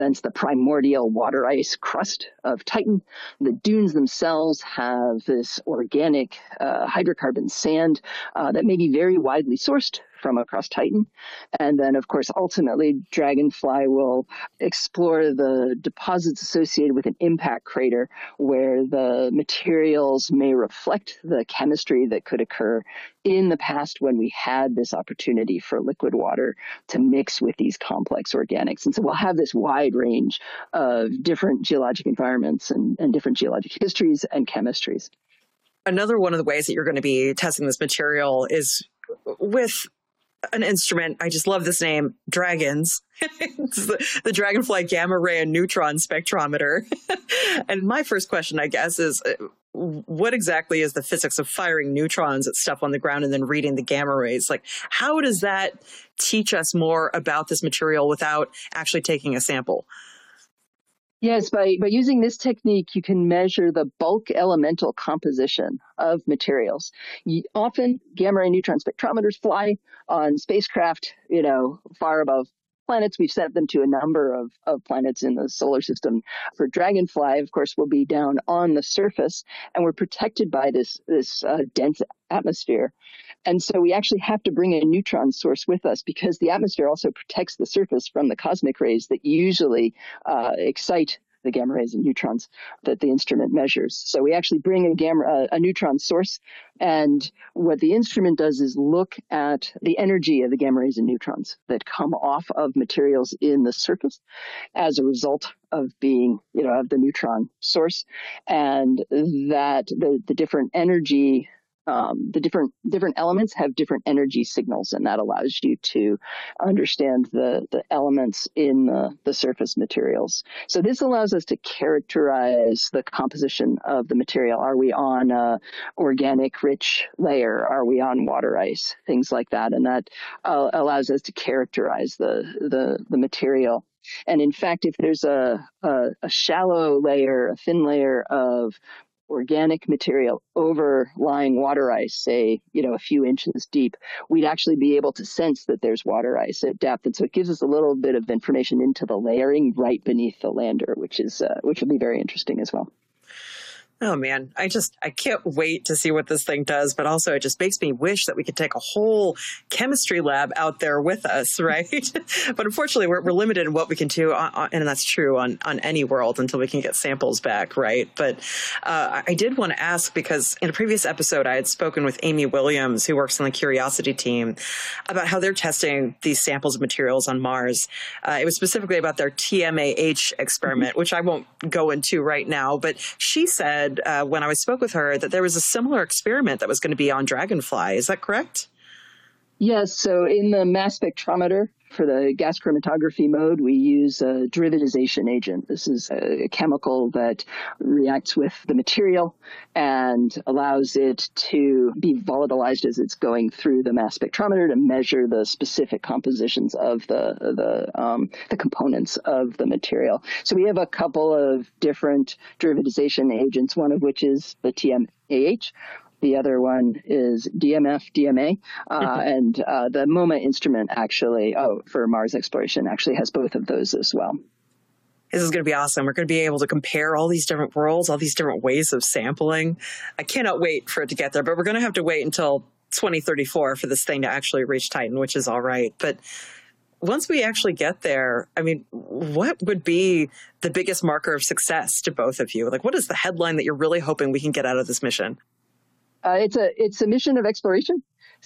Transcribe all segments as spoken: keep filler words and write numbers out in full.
That's the primordial water ice crust of Titan. The dunes themselves have this organic uh, hydrocarbon sand uh, that may be very widely sourced from across Titan. And then, of course, ultimately, Dragonfly will explore the deposits associated with an impact crater where the materials may reflect the chemistry that could occur in the past when we had this opportunity for liquid water to mix with these complex organics. And so we'll have this wide range of different geologic environments and, and different geologic histories and chemistries. Another one of the ways that you're going to be testing this material is with an instrument. I just love this name, DRAGONS. It's the, the Dragonfly Gamma Ray and Neutron Spectrometer. And my first question, I guess, is what exactly is the physics of firing neutrons at stuff on the ground and then reading the gamma rays? Like, how does that teach us more about this material without actually taking a sample? Yes, by, by using this technique, you can measure the bulk elemental composition of materials. You, often, gamma ray neutron spectrometers fly on spacecraft, you know, far above planets. We've sent them to a number of, of planets in the solar system. For Dragonfly, of course, we'll be down on the surface, and we're protected by this, this uh, dense atmosphere. And so we actually have to bring a neutron source with us because the atmosphere also protects the surface from the cosmic rays that usually uh, excite the gamma rays and neutrons that the instrument measures. So we actually bring a gamma, uh, a neutron source, and what the instrument does is look at the energy of the gamma rays and neutrons that come off of materials in the surface as a result of being, you know, of the neutron source, and that the, the different energy Um, the different different elements have different energy signals, and that allows you to understand the, the elements in the, the surface materials. So this allows us to characterize the composition of the material. Are we on a organic rich layer? Are we on water ice? Things like that. And that uh, allows us to characterize the, the, the material. And in fact, if there's a, a, a shallow layer, a thin layer of organic material overlying water ice, say, you know, a few inches deep, we'd actually be able to sense that there's water ice at depth. And so it gives us a little bit of information into the layering right beneath the lander, which is, uh, which will be very interesting as well. Oh, man, I just, I can't wait to see what this thing does. But also, it just makes me wish that we could take a whole chemistry lab out there with us, right? But unfortunately, we're, we're limited in what we can do. On, on, and that's true on, on any world until we can get samples back, right? But uh, I did want to ask, because in a previous episode, I had spoken with Amy Williams, who works on the Curiosity team, about how they're testing these samples of materials on Mars. Uh, it was specifically about their T M A H experiment, which I won't go into right now. But she said, Uh, when I spoke with her, that there was a similar experiment that was going to be on Dragonfly. Is that correct? Yes. So in the mass spectrometer for the gas chromatography mode, we use a derivatization agent. This is a chemical that reacts with the material and allows it to be volatilized as it's going through the mass spectrometer to measure the specific compositions of the the um, the components of the material. So we have a couple of different derivatization agents, one of which is the T M A H. The other one is D M F, D M A, uh, and uh, the MOMA instrument actually, oh, for Mars exploration, actually has both of those as well. This is going to be awesome. We're going to be able to compare all these different worlds, all these different ways of sampling. I cannot wait for it to get there, but we're going to have to wait until twenty thirty-four for this thing to actually reach Titan, which is all right. But once we actually get there, I mean, what would be the biggest marker of success to both of you? Like, what is the headline that you're really hoping we can get out of this mission? Uh, it's a it's a mission of exploration.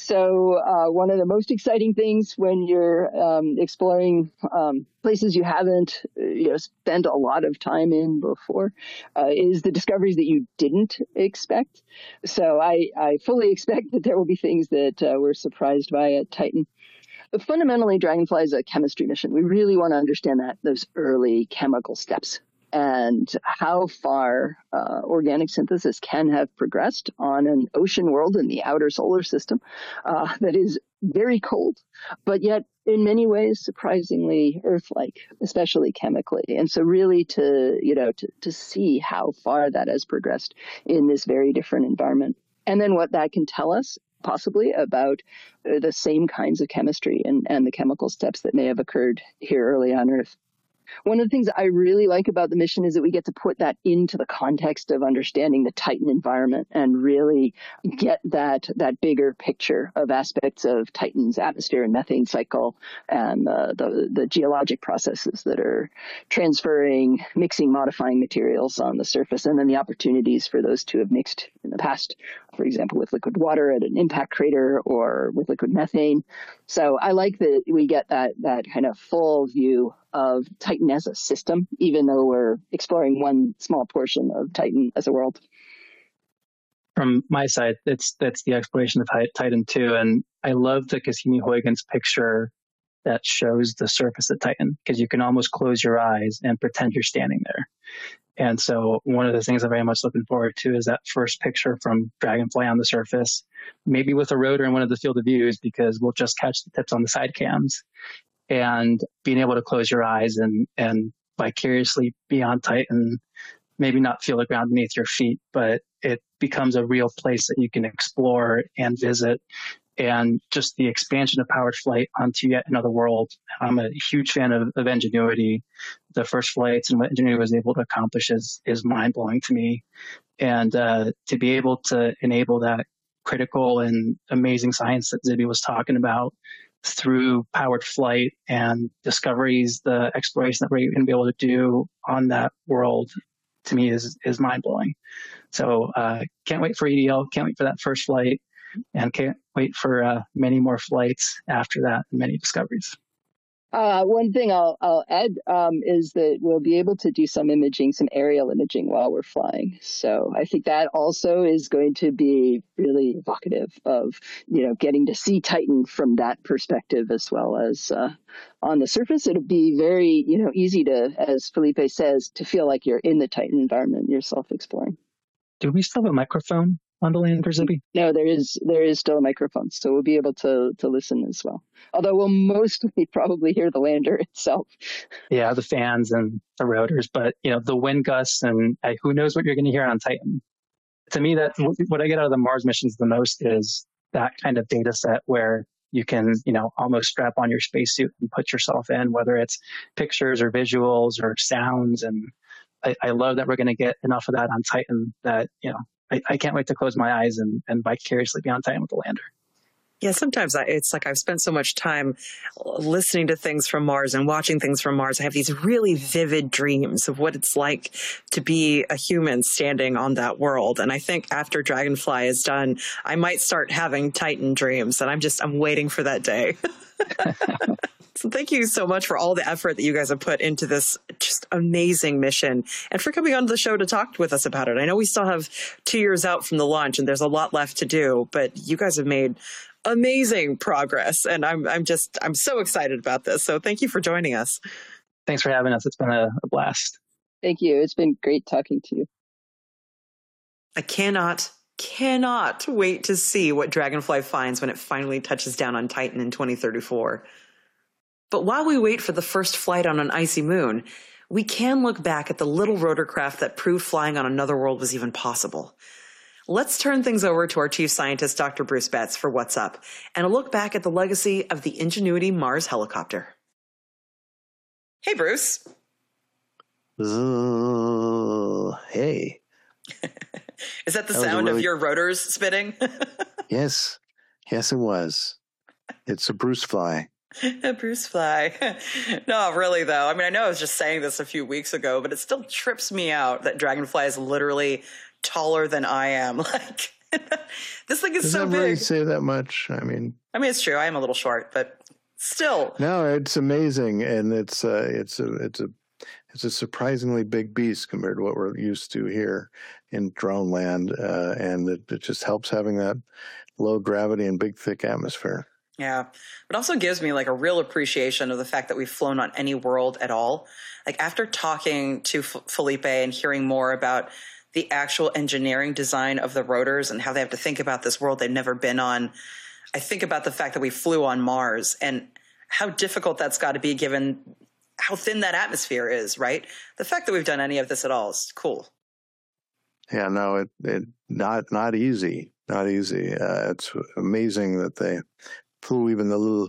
So uh, one of the most exciting things when you're um, exploring um, places you haven't you know spent a lot of time in before uh, is the discoveries that you didn't expect. So I, I fully expect that there will be things that uh, we're surprised by at Titan. But fundamentally, Dragonfly is a chemistry mission. We really want to understand that those early chemical steps and how far uh, organic synthesis can have progressed on an ocean world in the outer solar system uh, that is very cold, but yet in many ways surprisingly Earth-like, especially chemically. And so really to, you know, to, to see how far that has progressed in this very different environment. And then what that can tell us possibly about the same kinds of chemistry and, and the chemical steps that may have occurred here early on Earth. One of the things I really like about the mission is that we get to put that into the context of understanding the Titan environment and really get that that bigger picture of aspects of Titan's atmosphere and methane cycle and uh, the the geologic processes that are transferring, mixing, modifying materials on the surface, and then the opportunities for those to have mixed in the past, for example, with liquid water at an impact crater or with liquid methane. So I like that we get that that kind of full view of Titan as a system, even though we're exploring one small portion of Titan as a world. From my side, it's that's the exploration of Titan too, and I love the Cassini-Huygens picture that shows the surface of Titan, because you can almost close your eyes and pretend you're standing there. And so one of the things I'm very much looking forward to is that first picture from Dragonfly on the surface, maybe with a rotor in one of the field of views, because we'll just catch the tips on the side cams, and being able to close your eyes and, and vicariously be on Titan, maybe not feel the ground beneath your feet, but it becomes a real place that you can explore and visit. And just the expansion of powered flight onto yet another world. I'm a huge fan of, of Ingenuity. The first flights and what Ingenuity was able to accomplish is, is mind-blowing to me. And uh, to be able to enable that critical and amazing science that Zibby was talking about through powered flight and discoveries, the exploration that we're going to be able to do on that world, to me is, is mind-blowing. So uh, can't wait for E D L, can't wait for that first flight. And can't wait for uh, many more flights after that, and many discoveries. Uh, one thing I'll, I'll add um, is that we'll be able to do some imaging, some aerial imaging while we're flying. So I think that also is going to be really evocative of, you know, getting to see Titan from that perspective, as well as uh, on the surface. It'll be very, you know, easy to, as Felipe says, to feel like you're in the Titan environment yourself exploring. Do we still have a microphone on the lander, Zibby? No, there is there is still a microphone, so we'll be able to to listen as well. Although we'll mostly probably hear the lander itself. Yeah, the fans and the rotors, but you know, the wind gusts, and uh, who knows what you're going to hear on Titan. To me, that what I get out of the Mars missions the most is that kind of data set where you can, you know, almost strap on your spacesuit and put yourself in, whether it's pictures or visuals or sounds. And I, I love that we're going to get enough of that on Titan that, you know, I, I can't wait to close my eyes and, and vicariously be on Titan with the lander. Yeah, sometimes I, it's like I've spent so much time listening to things from Mars and watching things from Mars. I have these really vivid dreams of what it's like to be a human standing on that world. And I think after Dragonfly is done, I might start having Titan dreams. And I'm just, I'm waiting for that day. So thank you so much for all the effort that you guys have put into this just amazing mission, and for coming on the show to talk with us about it. I know we still have two years out from the launch and there's a lot left to do, but you guys have made amazing progress, and I'm I'm just I'm so excited about this. So thank you for joining us. Thanks for having us. It's been a, a blast. Thank you. It's been great talking to you. I cannot cannot wait to see what Dragonfly finds when it finally touches down on Titan in twenty thirty-four. But while we wait for the first flight on an icy moon, we can look back at the little rotorcraft that proved flying on another world was even possible. Let's turn things over to our chief scientist, Doctor Bruce Betts, for What's Up, and a look back at the legacy of the Ingenuity Mars helicopter. Hey, Bruce. Uh, hey. Is that the that sound really... of your rotors spinning? Yes. Yes, it was. It's a Bruce fly. A Bruce fly. No, really, though. I mean, I know I was just saying this a few weeks ago, but it still trips me out that Dragonfly is literally taller than I am. Like, this thing is Does so that big. really say that much? I mean, I mean, it's true. I am a little short, but still. No, it's amazing, and it's uh, it's a it's a it's a surprisingly big beast compared to what we're used to here in drone land, uh, and it, it just helps having that low gravity and big thick atmosphere. Yeah. It also gives me like a real appreciation of the fact that we've flown on any world at all. Like after talking to F- Felipe and hearing more about the actual engineering design of the rotors and how they have to think about this world they've never been on, I think about the fact that we flew on Mars and how difficult that's got to be given how thin that atmosphere is, right? The fact that we've done any of this at all is cool. Yeah, no, it, it not not easy, not easy. Uh, it's amazing that they flew even the little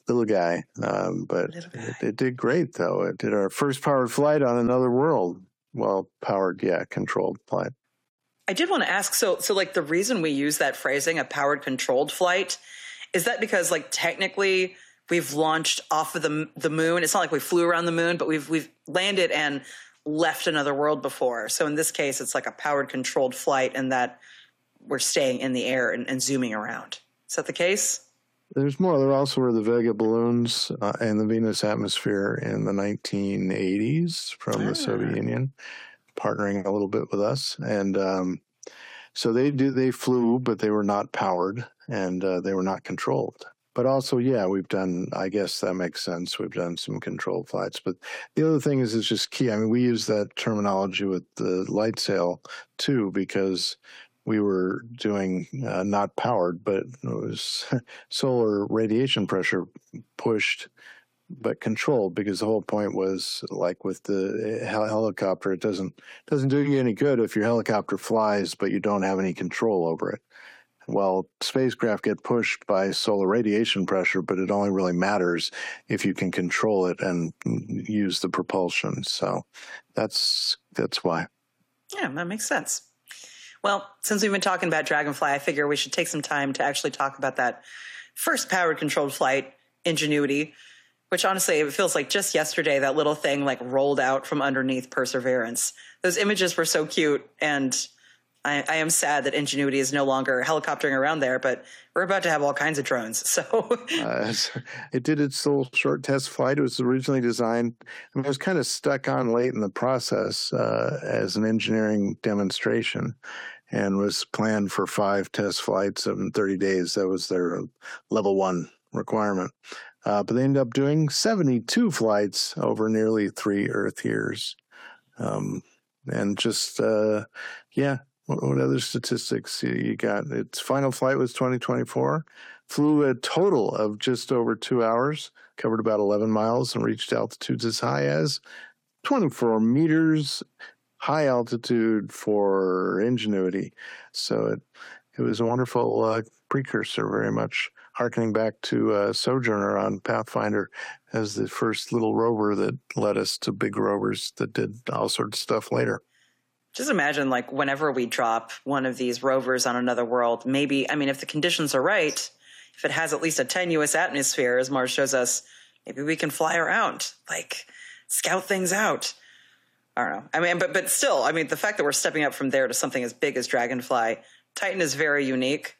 little guy. Um, but Little guy. It, it did great, though. It did our first powered flight on another world. Well, powered, yeah, controlled flight. I did want to ask, so so like the reason we use that phrasing, a powered controlled flight, is that because like technically we've launched off of the the moon? It's not like we flew around the moon, but we've we've landed and left another world before. So in this case, it's like a powered controlled flight, and that we're staying in the air and, and zooming around. Is that the case? There's more. There also were the Vega balloons uh, and the Venus atmosphere in the nineteen eighties from Ah. the Soviet Union, partnering a little bit with us. And um, so they do, they flew, but they were not powered, and uh, they were not controlled. But also, yeah, we've done, I guess that makes sense. We've done some controlled flights. But the other thing is, it's just key. I mean, we use that terminology with the light sail, too, because we were doing uh, not powered, but it was solar radiation pressure pushed, but controlled, because the whole point was, like with the hel- helicopter, it doesn't doesn't do you any good if your helicopter flies, but you don't have any control over it. Well, spacecraft get pushed by solar radiation pressure, but it only really matters if you can control it and use the propulsion. So that's that's why. Yeah, that makes sense. Well, since we've been talking about Dragonfly, I figure we should take some time to actually talk about that first powered controlled flight, Ingenuity, which honestly, it feels like just yesterday that little thing like rolled out from underneath Perseverance. Those images were so cute, and I, I am sad that Ingenuity is no longer helicoptering around there, but we're about to have all kinds of drones. So uh, it did its little short test flight. It was originally designed, I mean, it was kind of stuck on late in the process uh, as an engineering demonstration, and was planned for five test flights in thirty days. That was their level one requirement. Uh, but they ended up doing seventy-two flights over nearly three Earth years. Um, and just, uh, yeah, what, what other statistics you got? Its final flight was twenty twenty-four, flew a total of just over two hours, covered about eleven miles, and reached altitudes as high as twenty-four meters, high altitude for Ingenuity. So it, it was a wonderful uh, precursor, very much harkening back to uh, Sojourner on Pathfinder as the first little rover that led us to big rovers that did all sorts of stuff later. just imagine, like, whenever we drop one of these rovers on another world, maybe, I mean, if the conditions are right, if it has at least a tenuous atmosphere, as Mars shows us, maybe we can fly around, like, scout things out. I don't know. I mean, but but still, I mean, the fact that we're stepping up from there to something as big as Dragonfly, Titan is very unique.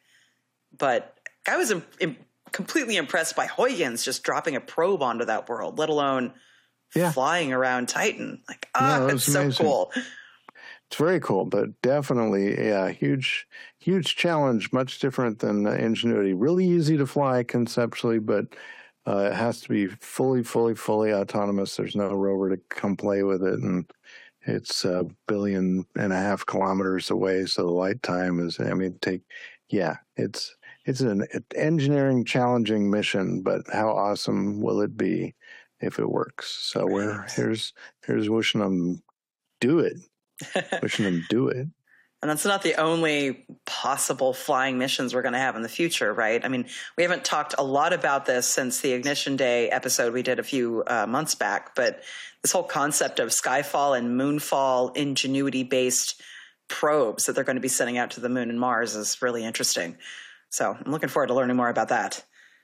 But I was im- im- completely impressed by Huygens just dropping a probe onto that world, let alone yeah. flying around Titan. Like, ah, no, it's so amazing. cool. It's very cool, but definitely, yeah, huge, huge challenge, much different than uh, Ingenuity. Really easy to fly conceptually, but uh, it has to be fully, fully, fully autonomous. There's no rover to come play with it, and it's a billion and a half kilometers away, so the light time is, I mean, take, yeah, it's it's an engineering challenging mission, but how awesome will it be if it works? So right. we're here's here's wishing them do it. Wishing them do it. And that's not the only possible flying missions we're going to have in the future, right? I mean, we haven't talked a lot about this since the Ignition Day episode we did a few uh, months back, but this whole concept of Skyfall and Moonfall Ingenuity-based probes that they're going to be sending out to the Moon and Mars is really interesting. So I'm looking forward to learning more about that.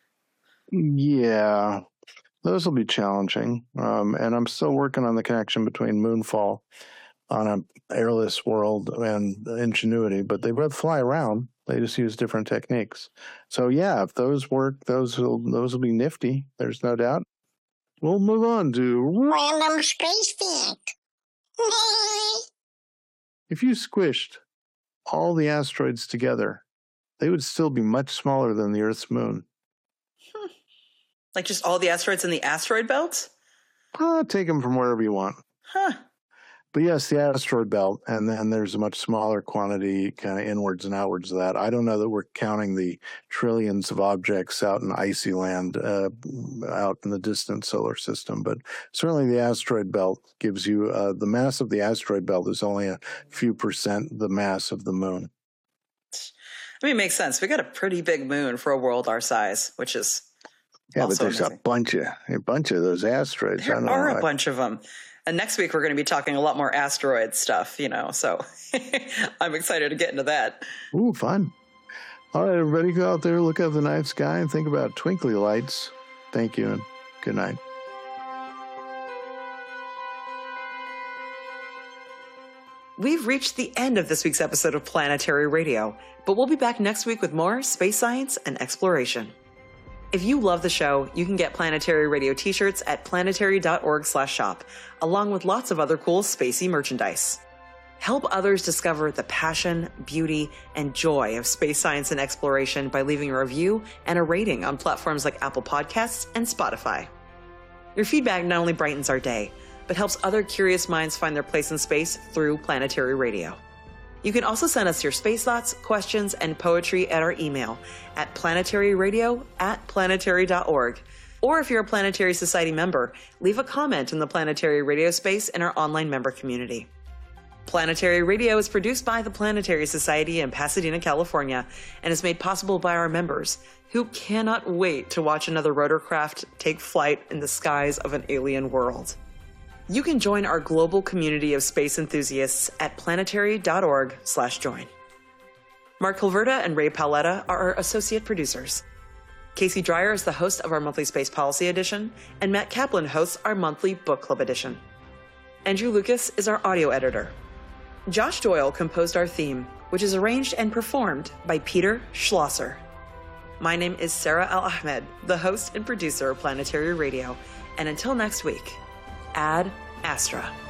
Yeah, those will be challenging. Um, and I'm still working on the connection between Moonfall on an airless world and Ingenuity, but they both fly around. They just use different techniques. So yeah, if those work, those will those will be nifty. There's no doubt. We'll move on to random space fact. If you squished all the asteroids together, they would still be much smaller than the Earth's moon. Hmm. Like just all the asteroids in the asteroid belt? Uh, take them from wherever you want. Huh. But yes, the asteroid belt, and then there's a much smaller quantity kind of inwards and outwards of that. I don't know that we're counting the trillions of objects out in icy land, uh, out in the distant solar system, but certainly the asteroid belt gives you, uh, the mass of the asteroid belt is only a few percent the mass of the moon. I mean, it makes sense. We got a pretty big moon for a world our size, which is Yeah, also but there's amazing. a bunch of a bunch of those asteroids. There I don't are know. a bunch of them. And next week we're going to be talking a lot more asteroid stuff, you know, so I'm excited to get into that. Ooh, fun. All right, everybody, go out there, look up the night sky, and think about twinkly lights. Thank you, and good night. We've reached the end of this week's episode of Planetary Radio, but we'll be back next week with more space science and exploration. If you love the show, you can get Planetary Radio t-shirts at planetary.org slash shop, along with lots of other cool spacey merchandise. Help others discover the passion, beauty, and joy of space science and exploration by leaving a review and a rating on platforms like Apple Podcasts and Spotify. Your feedback not only brightens our day, but helps other curious minds find their place in space through Planetary Radio. You can also send us your space thoughts, questions, and poetry at our email at planetaryradio at planetary dot org. Or if you're a Planetary Society member, leave a comment in the Planetary Radio space in our online member community. Planetary Radio is produced by the Planetary Society in Pasadena, California, and is made possible by our members, who cannot wait to watch another rotorcraft take flight in the skies of an alien world. You can join our global community of space enthusiasts at planetary.org slash join. Mark Hilverda and Ray Paoletta are our associate producers. Casey Dreyer is the host of our monthly Space Policy Edition, and Matt Kaplan hosts our monthly Book Club Edition. Andrew Lucas is our audio editor. Josh Doyle composed our theme, which is arranged and performed by Peter Schlosser. My name is Sarah Al-Ahmed, the host and producer of Planetary Radio, and until next week, Ad Astra.